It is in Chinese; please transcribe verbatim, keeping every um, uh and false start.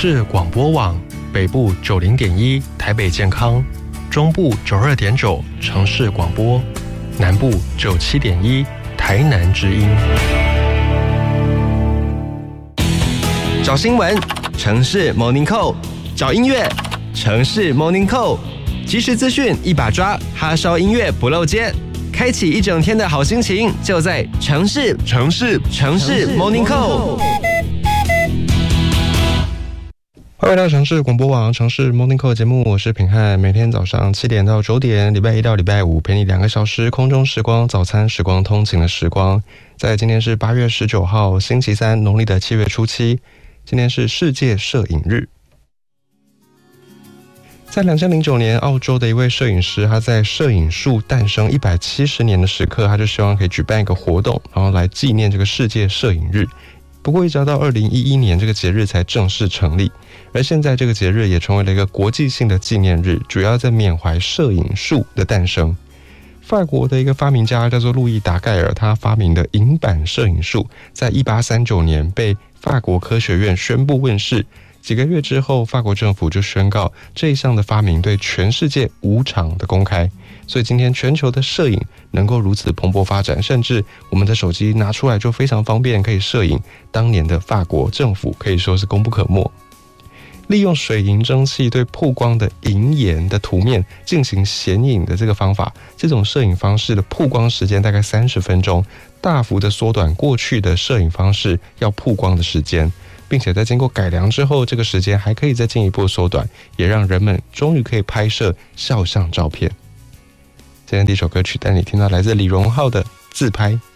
市广播网，北部九零点一台北健康，中部九二点九城市广播，南部九七点一台南之音。 找新闻，城市 Morning Call； 找音乐，城市 Morning Call。即时资讯一把抓，哈烧音乐不漏接，开启一整天的好心情，就在城市城市城市 Morning Call。 欢迎来到城市广播网城市 Morning Call 节目，我是品汉，每天早上七点到九点，礼拜一到礼拜五陪你两个小时空中时光，早餐时光，通勤的时光。在今天是八月十九号星期三，农历的七月初七，今天是世界摄影日。在二零零九年，澳洲的一位摄影师，他在摄影术诞生一百七十年的时刻，他就希望可以举办一个活动，然后来纪念这个世界摄影日。不过一直到二零一一年，这个节日才正式成立。而现在这个节日也成为了一个国际性的纪念日，主要在缅怀摄影术的诞生。法国的一个发明家叫做路易达盖尔，他发明的银版摄影术，在一八三九年被法国科学院宣布问世。几个月之后，法国政府就宣告这一项的发明对全世界无偿的公开。所以今天全球的摄影能够如此蓬勃发展，甚至我们的手机拿出来就非常方便可以摄影，当年的法国政府可以说是功不可没。利用水银蒸汽对曝光的银盐的图面进行显影的这个方法，这种摄影方式的曝光时间大概三十分钟，大幅的缩短过去的摄影方式要曝光的时间，并且在经过改良之后，这个时间还可以再进一步缩短，也让人们终于可以拍摄肖像照片。今天第一首歌曲带你听到来自李荣浩的《自拍》。